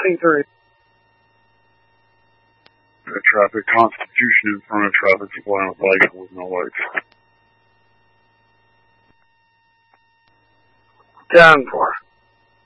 23. Traffic Constitution in front of traffic supply with lights with no lights. 10-4.